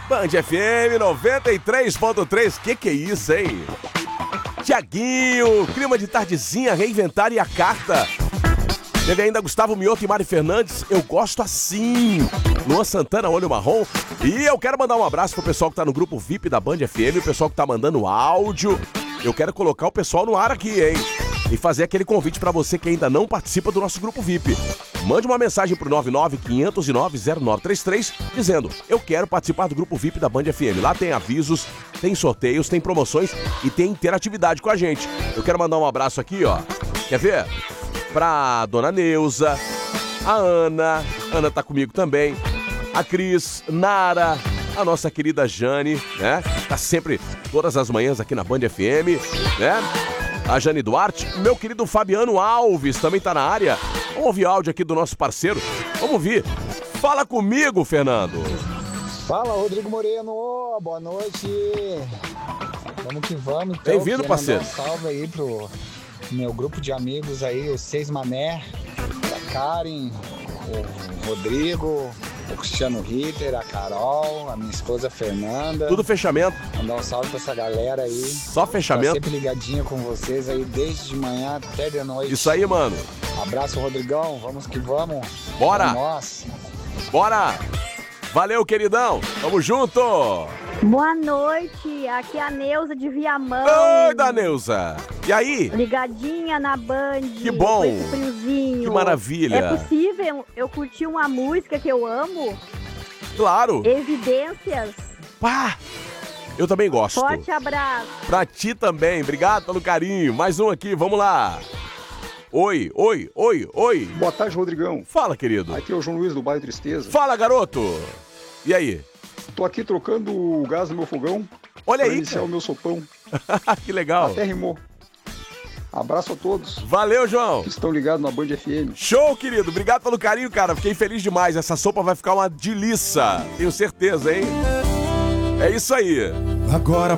Band FM 93.3. Que é isso, hein? Tiaguinho, clima de tardezinha, reinventar e a carta. Teve ainda Gustavo Mioto e Mari Fernandes, eu gosto assim. Luan Santana, Olho Marrom. E eu quero mandar um abraço pro pessoal que tá no grupo VIP da Band FM, o pessoal que tá mandando áudio. Eu quero colocar o pessoal no ar aqui, hein? E fazer aquele convite pra você que ainda não participa do nosso grupo VIP. Mande uma mensagem pro 995090933 dizendo: eu quero participar do grupo VIP da Band FM. Lá tem avisos, tem sorteios, tem promoções e tem interatividade com a gente. Eu quero mandar um abraço aqui, ó. Quer ver? Pra dona Neuza, a Ana tá comigo também, a Cris, Nara, a nossa querida Jane, né? Tá sempre, todas as manhãs aqui na Band FM, né? A Jane Duarte, meu querido Fabiano Alves também tá na área. Vamos ouvir áudio aqui do nosso parceiro. Vamos ouvir. Fala comigo, Fernando. Fala, Rodrigo Moreno. Boa noite. Vamos que vamos. Então, bem-vindo, parceiro. Um salve aí pro meu grupo de amigos aí, os Seis Mané, a Karen, o Rodrigo, o Cristiano Ritter, a Carol, a minha esposa Fernanda. Tudo fechamento. Mandar um salve pra essa galera aí. Só fechamento. Tá sempre ligadinho com vocês aí, desde de manhã até de noite. Isso aí, mano. Abraço, Rodrigão. Vamos que vamos. Bora. É nóis. Bora. Valeu, queridão. Tamo junto. Boa noite, aqui é a Neuza de Viamão. Oi, da Neuza. E aí? Ligadinha na Band. Que bom. Com esse friozinho. Que maravilha. É possível eu curtir uma música que eu amo? Claro. Evidências. Pá. Eu também gosto. Forte abraço. Pra ti também. Obrigado pelo carinho. Mais um aqui, vamos lá. Oi. Boa tarde, Rodrigão. Fala, querido. Aqui é o João Luiz do bairro Tristeza. Fala, garoto. E aí? Tô aqui trocando o gás do meu fogão. Olha pra aí, iniciar cara. o meu sopão. Que legal. Até rimou. Abraço a todos. Valeu, João. Que estão ligados na Band FM. Show, querido. Obrigado pelo carinho, cara. Fiquei feliz demais. Essa sopa vai ficar uma delícia. Tenho certeza, hein? É isso aí. Agora